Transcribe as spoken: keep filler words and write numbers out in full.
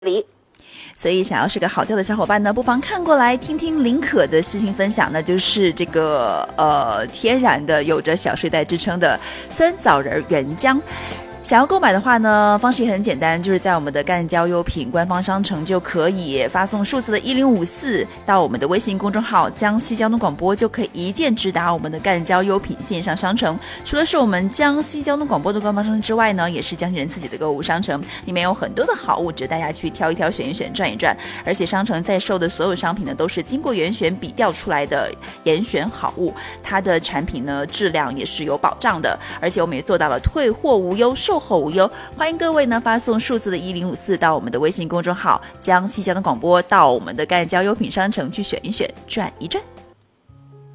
里。 所以想要是个好调的小伙伴呢，不妨看过来听听林可的事情分享，那就是这个呃天然的有着小睡袋之称的酸枣仁原浆。想要购买的话呢，方式也很简单，就是在我们的干胶优品官方商城就可以发送数字的一零五四到我们的微信公众号江西交通广播，就可以一键直达我们的干胶优品线上商城。除了是我们江西交通广播的官方商城之外呢，也是江西人自己的购物商城，里面有很多的好物值，大家去挑一挑、选一选、转一转。而且商城在售的所有商品呢，都是经过严选比调出来的严选好物，它的产品呢质量也是有保障的，而且我们也做到了退货无忧、售后无忧。欢迎各位呢发送数字的一零五四到我们的微信公众号江西交通广播，到我们的干胶优品商城去选一选、转一转。